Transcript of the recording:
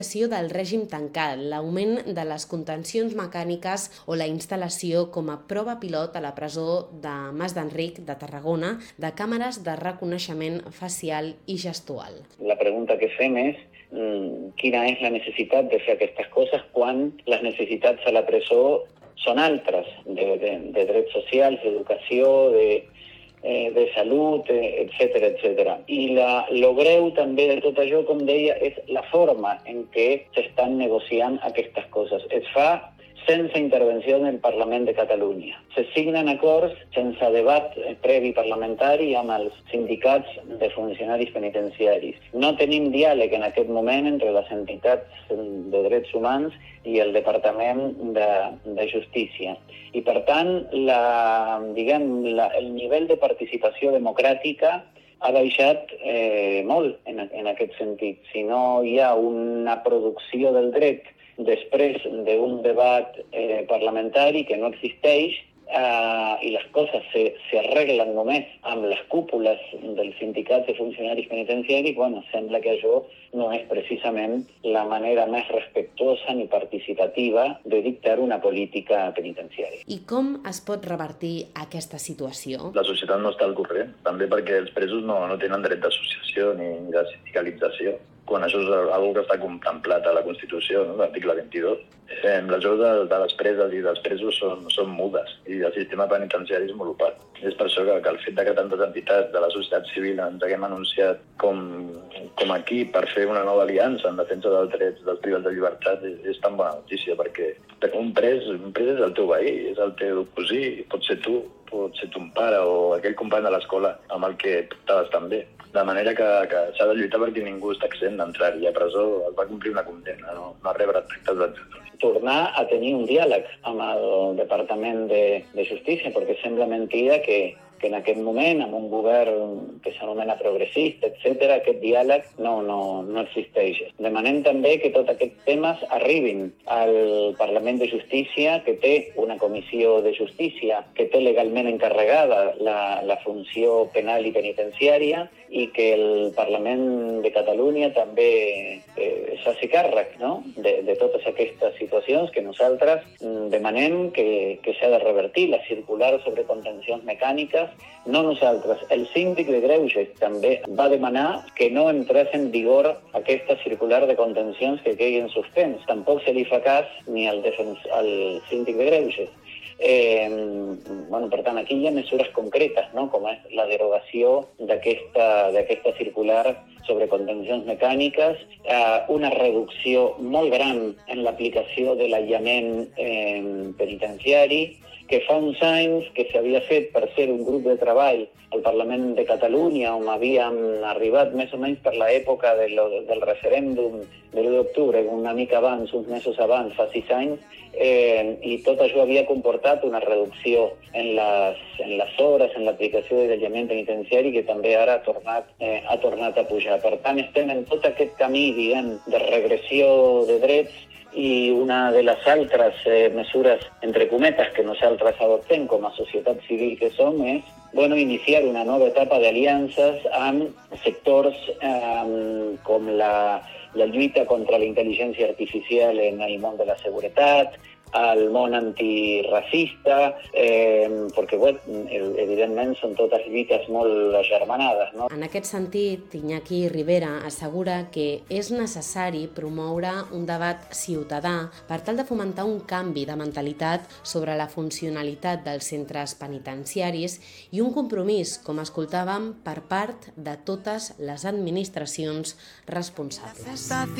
Del règim tancat, l'augment de les contencions mecàniques o la instal·lació com a prova pilot a la presó de Mas d'Enric de Tarragona de càmeres de reconeixement facial i gestual. La pregunta que fem és quina és la necessitat de fer aquestes coses quan les necessitats a la presó són altres, de drets socials, d'educació, de salut, etc. I lo greu també de tot això, com deia, és la forma en què s'estan negociant aquestes coses. Es fa sense intervenció del Parlament de Catalunya. Se signen acords sense debat previ parlamentari amb els sindicats de funcionaris penitenciaris. No tenim diàleg en aquest moment entre les entitats de drets humans i el Departament de Justícia. I, per tant, el nivell de participació democràtica ha baixat molt en aquest sentit. Si no hi ha una producció del dret després d'un debat parlamentari que no existeix i les coses s'arreglen només amb les cúpules dels sindicats de funcionaris penitenciaris, sembla que això no és precisament la manera més respectuosa ni participativa de dictar una política penitenciària. I com es pot revertir aquesta situació? La societat no està al corrent, també perquè els presos no tenen dret d'associació ni de sindicalització, quan això és una que està contemplat a la Constitució, no? L'article 22. Les veus de les preses i dels presos són mudes i el sistema penitenciari és molt opac. És per això que el fet que tantes entitats de la societat civil ens haguem anunciat com aquí per fer una nova aliança en defensa dels drets dels privats de llibertat és tan bona notícia, perquè un pres és el teu veí, és el teu cosí, pot ser tu, pot ser ton pare o aquell company de l'escola amb el que estaves també. De manera que s'ha de lluitar perquè ningú està exempt d'entrar-hi a presó, es va complir una condemna, no rebre tractes etc. Tornar a tenir un diàleg amb el Departament de Justícia, perquè sembla mentida que en aquest moment, amb un govern que s'anomena progressista, etc., aquest diàleg no existeix. Demanem també que tots aquests temes arribin al Parlament de Justícia, que té una comissió de justícia, que té legalment encarregada la funció penal i penitenciària, i que el Parlament de Catalunya també es faci càrrec, no?, de totes aquestes situacions que nosaltres demanem que s'ha de revertir. La circular sobre contencions mecàniques, no nosaltres, el síndic de Greuges també va demanar que no entrés en vigor aquesta circular de contencions que quedi en suspens. Tampoc se li fa cas ni al síndic de Greuges. Per tant, aquí hi ha mesures concretes, no?, com és la derogació d'aquesta circular sobre contencions mecàniques, una reducció molt gran en l'aplicació de l'aïllament penitenciari, que fa uns anys que s'havia fet per ser un grup de treball al Parlament de Catalunya, on havíem arribat més o menys per l'època del referèndum de l'1 d'octubre, una mica abans, uns mesos abans, fa 6 anys, i tot això havia comportat una reducció en les hores, en l'aplicació de l'aïllament penitenciari, que també ara ha tornat a pujar. Per tant, estem en tot aquest camí, de regressió de drets, i una de les altres mesures, entre cometes, que nosaltres adoptem com a societat civil que som és iniciar una nova etapa d'aliances amb sectors com la lluita contra la intel·ligència artificial en el món de la seguretat, al món antiracista, perquè, evidentment, són totes lluites molt agermanades, no? En aquest sentit, Iñaki Rivera assegura que és necessari promoure un debat ciutadà per tal de fomentar un canvi de mentalitat sobre la funcionalitat dels centres penitenciaris i un compromís, com escoltàvem, per part de totes les administracions responsables.